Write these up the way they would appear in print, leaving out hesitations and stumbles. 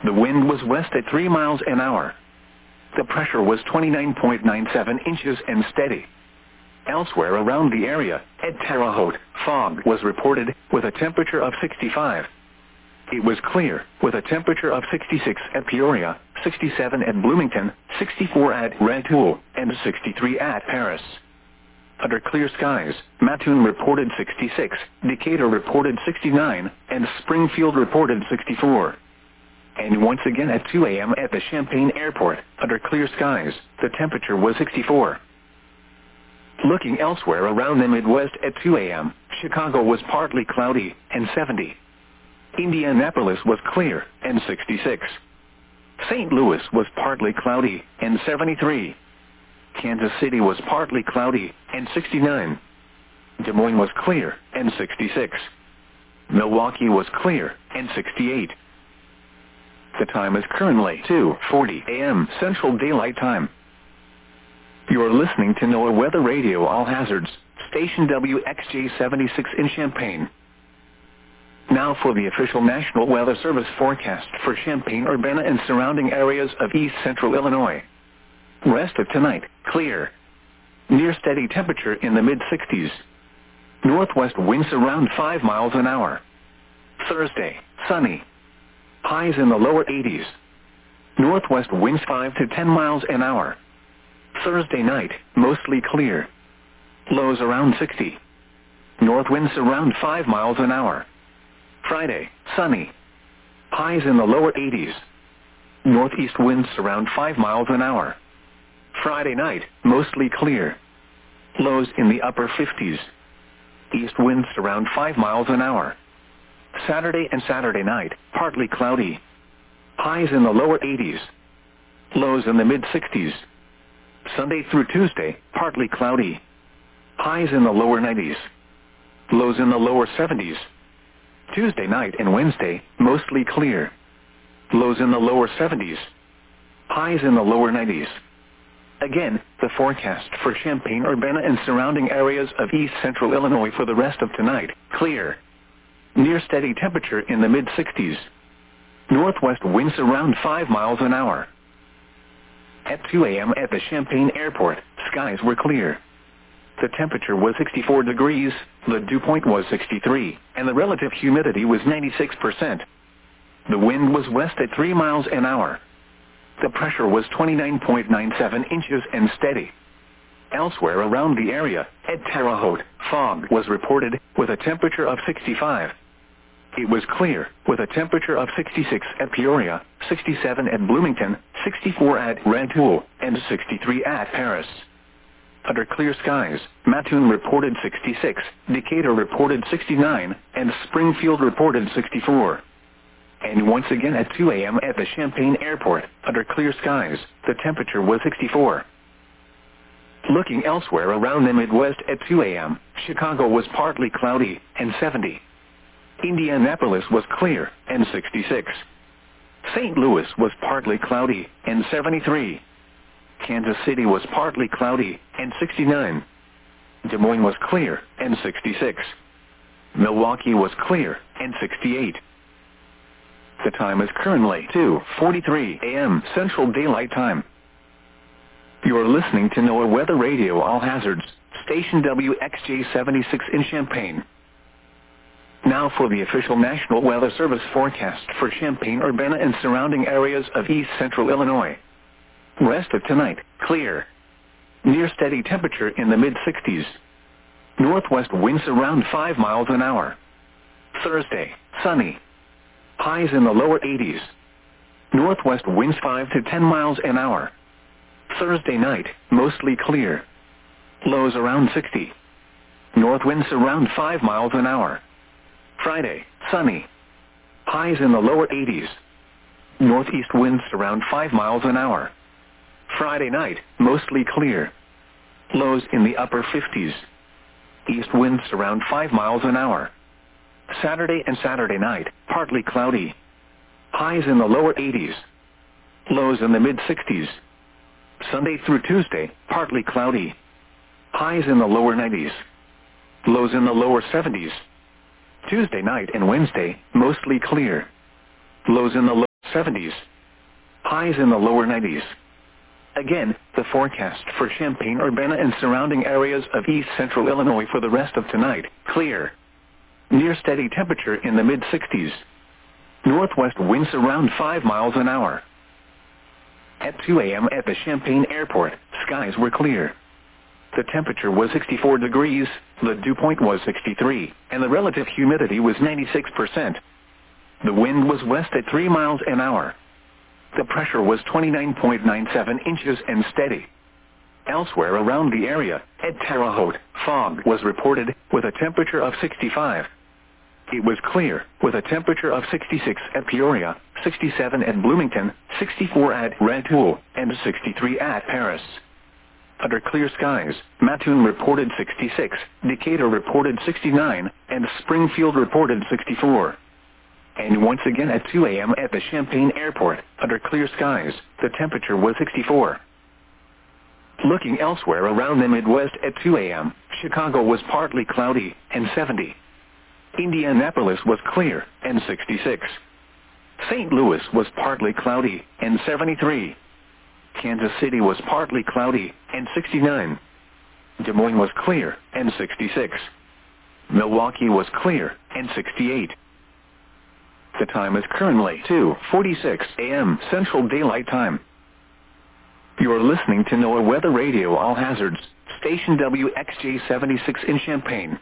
The wind was west at 3 miles an hour. The pressure was 29.97 inches and steady. Elsewhere around the area, at Terre Haute, fog was reported, with a temperature of 65. It was clear, with a temperature of 66 at Peoria, 67 at Bloomington, 64 at Rantoul, and 63 at Paris. Under clear skies, Mattoon reported 66, Decatur reported 69, and Springfield reported 64. And once again at 2 a.m. at the Champaign Airport, under clear skies, the temperature was 64. Looking elsewhere around the Midwest at 2 a.m., Chicago was partly cloudy, and 70. Indianapolis was clear, and 66. St. Louis was partly cloudy, and 73. Kansas City was partly cloudy, and 69. Des Moines was clear, and 66. Milwaukee was clear, and 68. The time is currently 2:40 a.m. Central Daylight Time. You are listening to NOAA Weather Radio All Hazards, station WXJ-76 in Champaign. Now for the official National Weather Service forecast for Champaign-Urbana and surrounding areas of east central Illinois. Rest of tonight, clear. Near steady temperature in the mid-60s. Northwest winds around 5 miles an hour. Thursday, sunny. Highs in the lower 80s. Northwest winds 5 to 10 miles an hour. Thursday night, mostly clear. Lows around 60. North winds around 5 miles an hour. Friday, sunny. Highs in the lower 80s. Northeast winds around 5 miles an hour. Friday night, mostly clear. Lows in the upper 50s. East winds around 5 miles an hour. Saturday and Saturday night, partly cloudy. Highs in the lower 80s. Lows in the mid-60s. Sunday through Tuesday, partly cloudy. Highs in the lower 90s. Lows in the lower 70s. Tuesday night and Wednesday, mostly clear. Lows in the lower 70s. Highs in the lower 90s. Again, the forecast for Champaign-Urbana and surrounding areas of east central Illinois for the rest of tonight, clear. Near steady temperature in the mid-60s. Northwest winds around 5 miles an hour. At 2 a.m. at the Champaign Airport, skies were clear. The temperature was 64 degrees, the dew point was 63, and the relative humidity was 96%. The wind was west at 3 miles an hour. The pressure was 29.97 inches and steady. Elsewhere around the area, at Terre Haute, fog was reported, with a temperature of 65. It was clear, with a temperature of 66 at Peoria, 67 at Bloomington, 64 at Rantoul, and 63 at Paris. Under clear skies, Mattoon reported 66, Decatur reported 69, and Springfield reported 64. And once again at 2 a.m. at the Champaign Airport, under clear skies, the temperature was 64. Looking elsewhere around the Midwest at 2 a.m., Chicago was partly cloudy, and 70. Indianapolis was clear, and 66. St. Louis was partly cloudy, and 73. Kansas City was partly cloudy, and 69. Des Moines was clear, and 66. Milwaukee was clear, and 68. The time is currently 2:43 a.m. Central Daylight Time. You are listening to NOAA Weather Radio All Hazards, station WXJ-76 in Champaign. Now for the official National Weather Service forecast for Champaign-Urbana and surrounding areas of east central Illinois. Rest of tonight, clear. Near steady temperature in the mid-60s. Northwest winds around 5 miles an hour. Thursday, sunny. Highs in the lower 80s. Northwest winds 5 to 10 miles an hour. Thursday night, mostly clear. Lows around 60. North winds around 5 miles an hour. Friday, sunny. Highs in the lower 80s. Northeast winds around 5 miles an hour. Friday night, mostly clear. Lows in the upper 50s. East winds around 5 miles an hour. Saturday and Saturday night, partly cloudy. Highs in the lower 80s. Lows in the mid-60s. Sunday through Tuesday, partly cloudy. Highs in the lower 90s. Lows in the lower 70s. Tuesday night and Wednesday, mostly clear. Lows in the low 70s. Highs in the lower 90s. Again, the forecast for Champaign-Urbana and surrounding areas of east central Illinois for the rest of tonight, clear. Near steady temperature in the mid-60s. Northwest winds around 5 miles an hour. At 2 a.m. at the Champaign Airport, skies were clear. The temperature was 64 degrees, the dew point was 63, and the relative humidity was 96%. The wind was west at 3 miles an hour. The pressure was 29.97 inches and steady. Elsewhere around the area, at Terre Haute, fog was reported, with a temperature of 65. It was clear, with a temperature of 66 at Peoria, 67 at Bloomington, 64 at Rantoul, and 63 at Paris. Under clear skies, Mattoon reported 66, Decatur reported 69, and Springfield reported 64. And once again at 2 a.m. at the Champaign Airport, under clear skies, the temperature was 64. Looking elsewhere around the Midwest at 2 a.m., Chicago was partly cloudy, and 70. Indianapolis was clear, and 66. St. Louis was partly cloudy, and 73. Kansas City was partly cloudy, and 69. Des Moines was clear, and 66. Milwaukee was clear, and 68. The time is currently 2:46 a.m. Central Daylight Time. You are listening to NOAA Weather Radio All Hazards, station WXJ-76 in Champaign.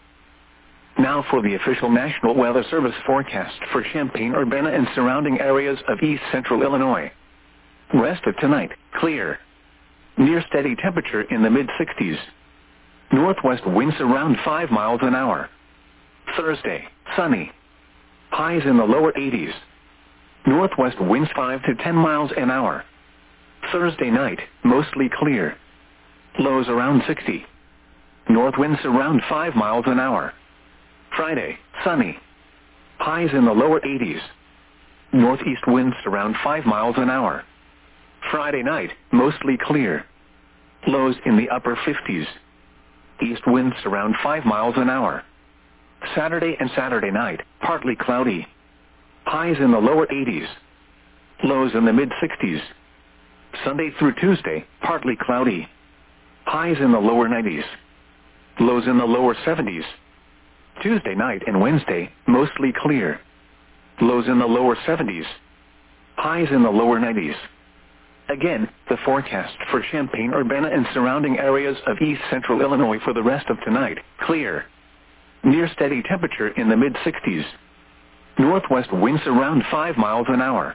Now for the official National Weather Service forecast for Champaign-Urbana and surrounding areas of east central Illinois. Rest of tonight, clear. Near steady temperature in the mid-60s. Northwest winds around 5 miles an hour. Thursday, sunny. Highs in the lower 80s. Northwest winds 5 to 10 miles an hour. Thursday night, mostly clear. Lows around 60. North winds around 5 miles an hour. Friday, sunny. Highs in the lower 80s. Northeast winds around 5 miles an hour. Friday night, mostly clear. Lows in the upper 50s. East winds around 5 miles an hour. Saturday and Saturday night, partly cloudy. Highs in the lower 80s. Lows in the mid-60s. Sunday through Tuesday, partly cloudy. Highs in the lower 90s. Lows in the lower 70s. Tuesday night and Wednesday, mostly clear. Lows in the lower 70s. Highs in the lower 90s. Again, the forecast for Champaign-Urbana and surrounding areas of east central Illinois for the rest of tonight, clear. Near steady temperature in the mid-60s. Northwest winds around 5 miles an hour.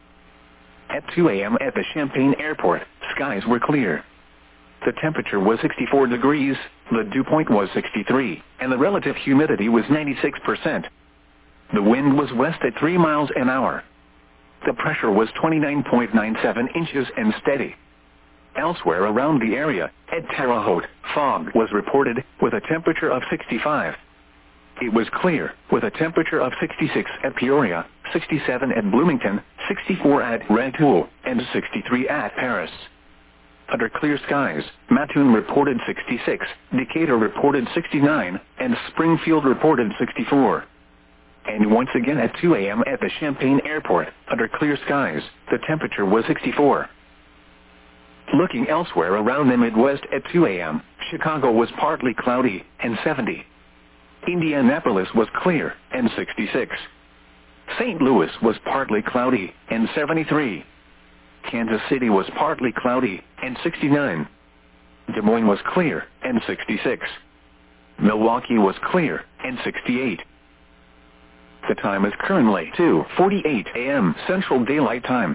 At 2 a.m. at the Champaign Airport, skies were clear. The temperature was 64 degrees, the dew point was 63, and the relative humidity was 96%. The wind was west at 3 miles an hour. The pressure was 29.97 inches and steady. Elsewhere around the area, at Terre Haute, fog was reported, with a temperature of 65. It was clear, with a temperature of 66 at Peoria, 67 at Bloomington, 64 at Rantoul, and 63 at Paris. Under clear skies, Mattoon reported 66, Decatur reported 69, and Springfield reported 64. And once again at 2 a.m. at the Champaign Airport, under clear skies, the temperature was 64. Looking elsewhere around the Midwest at 2 a.m., Chicago was partly cloudy, and 70. Indianapolis was clear, and 66. St. Louis was partly cloudy, and 73. Kansas City was partly cloudy, and 69. Des Moines was clear, and 66. Milwaukee was clear, and 68. The time is currently 2:48 a.m. Central Daylight Time.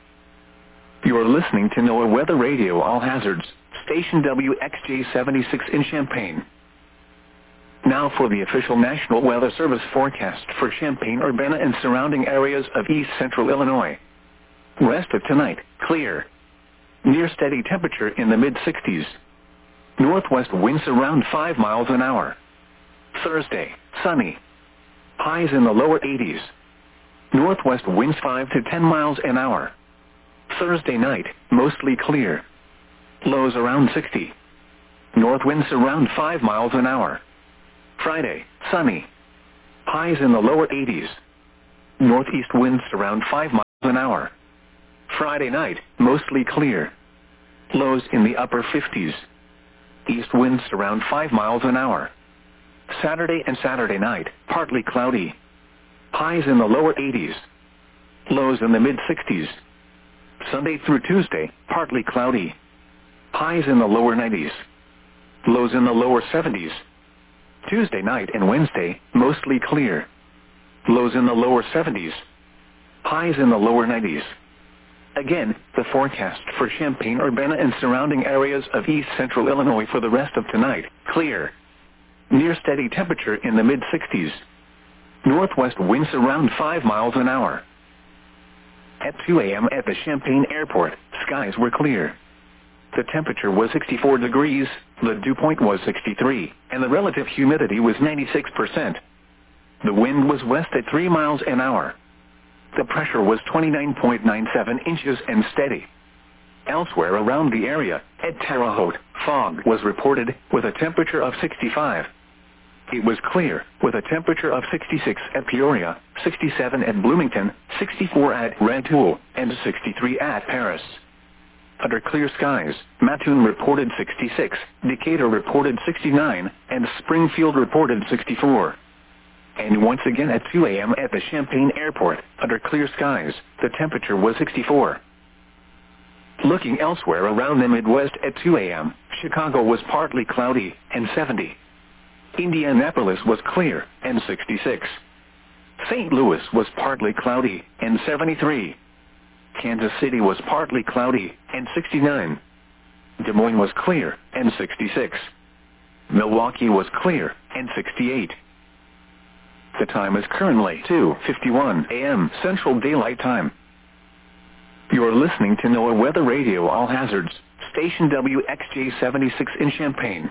You are listening to NOAA Weather Radio All Hazards, station WXJ-76 in Champaign. Now for the official National Weather Service forecast for Champaign-Urbana and surrounding areas of east central Illinois. Rest of tonight, clear. Near steady temperature in the mid-60s. Northwest winds around 5 miles an hour. Thursday, sunny. Highs in the lower 80s. Northwest winds 5 to 10 miles an hour. Thursday night, mostly clear. Lows around 60. North winds around 5 miles an hour. Friday, sunny. Highs in the lower 80s. Northeast winds around 5 miles. an hour. Friday night, mostly clear. Lows in the upper 50s. East winds around 5 miles an hour. Saturday and Saturday night, partly cloudy. Highs in the lower 80s. Lows in the mid-60s. Sunday through Tuesday, partly cloudy. Highs in the lower 90s. Lows in the lower 70s. Tuesday night and Wednesday, mostly clear. Lows in the lower 70s. Highs in the lower 90s. Again, the forecast for Champaign-Urbana and surrounding areas of east central Illinois for the rest of tonight, clear. Near steady temperature in the mid-60s. Northwest winds around 5 miles an hour. At 2 a.m. at the Champaign Airport, skies were clear. The temperature was 64 degrees, the dew point was 63, and the relative humidity was 96%. The wind was west at 3 miles an hour. The pressure was 29.97 inches and steady. Elsewhere around the area, at Terre Haute, fog was reported with a temperature of 65. It was clear, with a temperature of 66 at Peoria, 67 at Bloomington, 64 at Rantoul, and 63 at Paris. Under clear skies, Mattoon reported 66, Decatur reported 69, and Springfield reported 64. And once again at 2 a.m. at the Champaign Airport, under clear skies, the temperature was 64. Looking elsewhere around the Midwest at 2 a.m., Chicago was partly cloudy, and 70. Indianapolis was clear, and 66. St. Louis was partly cloudy, and 73. Kansas City was partly cloudy, and 69. Des Moines was clear, and 66. Milwaukee was clear, and 68. The time is currently 2:51 a.m. Central Daylight Time. You are listening to NOAA Weather Radio All Hazards, station WXJ-76 in Champaign.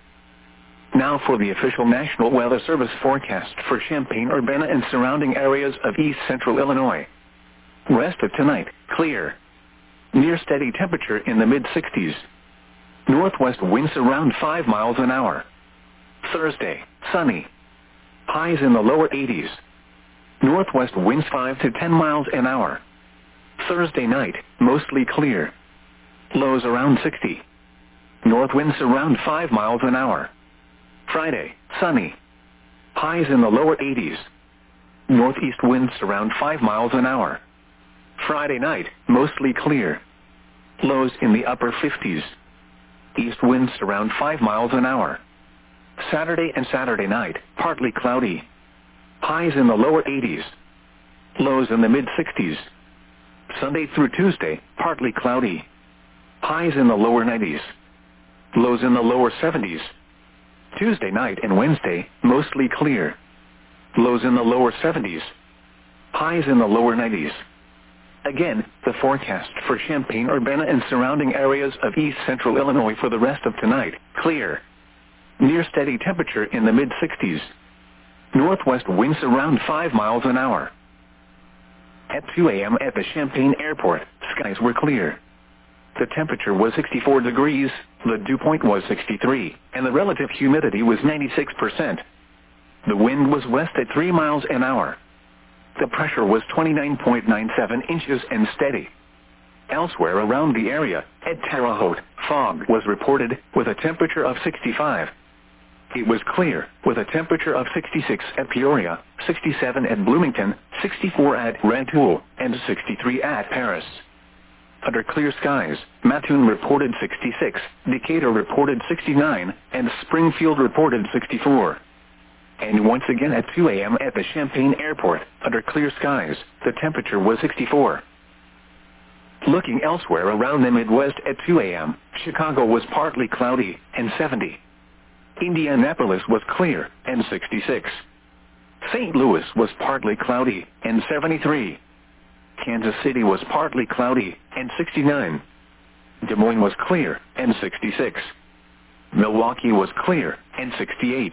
Now for the official National Weather Service forecast for Champaign-Urbana and surrounding areas of east central Illinois. Rest of tonight, clear. Near steady temperature in the mid-60s. Northwest winds around 5 miles an hour. Thursday, sunny. Highs in the lower 80s. Northwest winds 5 to 10 miles an hour. Thursday night, mostly clear. Lows around 60. North winds around 5 miles an hour. Friday, sunny. Highs in the lower 80s. Northeast winds around 5 miles an hour. Friday night, mostly clear. Lows in the upper 50s. East winds around 5 miles an hour. Saturday and Saturday night, partly cloudy. Highs in the lower 80s. Lows in the mid-60s. Sunday through Tuesday, partly cloudy. Highs in the lower 90s. Lows in the lower 70s. Tuesday night and Wednesday, mostly clear. Lows in the lower 70s. Highs in the lower 90s. Again, the forecast for Champaign-Urbana and surrounding areas of east central Illinois for the rest of tonight, clear. Near steady temperature in the mid-60s. Northwest winds around 5 miles an hour. At 2 a.m. at the Champaign Airport, skies were clear. The temperature was 64 degrees, the dew point was 63, and the relative humidity was 96%. The wind was west at 3 miles an hour. The pressure was 29.97 inches and steady. Elsewhere around the area, at Terre Haute, fog was reported with a temperature of 65. It was clear, with a temperature of 66 at Peoria, 67 at Bloomington, 64 at Rantoul, and 63 at Paris. Under clear skies, Mattoon reported 66, Decatur reported 69, and Springfield reported 64. And once again at 2 a.m. at the Champaign Airport, under clear skies, the temperature was 64. Looking elsewhere around the Midwest at 2 a.m., Chicago was partly cloudy, and 70. Indianapolis was clear, and 66. St. Louis was partly cloudy, and 73. Kansas City was partly cloudy, and 69. Des Moines was clear, and 66. Milwaukee was clear, and 68.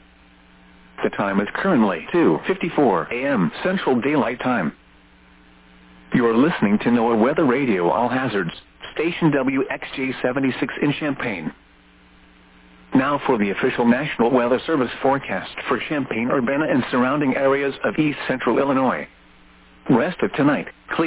The time is currently 2:54 a.m. Central Daylight Time. You are listening to NOAA Weather Radio All Hazards, station WXJ-76 in Champaign. Now for the official National Weather Service forecast for Champaign-Urbana and surrounding areas of east central Illinois. Rest of tonight, clear.